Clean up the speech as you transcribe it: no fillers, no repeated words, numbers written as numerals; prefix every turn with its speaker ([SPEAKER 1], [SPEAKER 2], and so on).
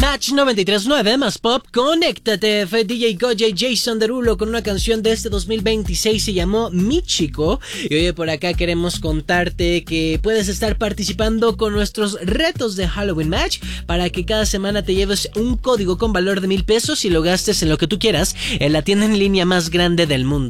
[SPEAKER 1] Hatch 93.9 más pop, conéctate. Fue DJ Goya y Jason Derulo con una canción de este 2026, se llamó Mi Chico. Y hoy por acá queremos contarte que puedes estar participando con nuestros retos de Halloween Match para que cada semana te lleves un código con valor de $1,000 y lo gastes en lo que tú quieras en la tienda en línea más grande del mundo.